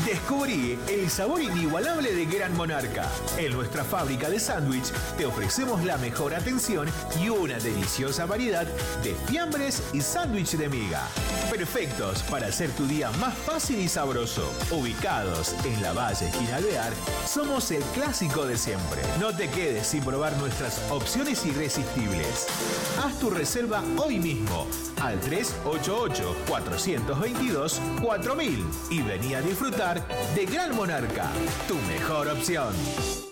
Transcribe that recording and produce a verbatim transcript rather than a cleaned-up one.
Descubrí el sabor inigualable de Gran Monarca. En nuestra fábrica de sándwich te ofrecemos la mejor atención y una deliciosa variedad de fiambres y sándwich de miga. Perfectos para hacer tu día más fácil y sabroso. Ubicados en la Valle Esquina Alvear, somos el clásico de siempre. No te quedes sin probar nuestras opciones irresistibles. Haz tu reserva hoy mismo al tres ocho ocho, cuatro dos dos, cuatro mil y vení a disfrutar de Gran Monarca, tu mejor opción.